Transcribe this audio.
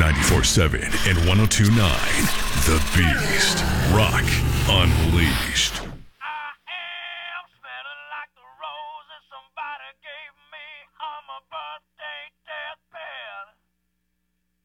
94.7 and 102.9 The Beast. Rock Unleashed. I am smelling like the roses somebody gave me.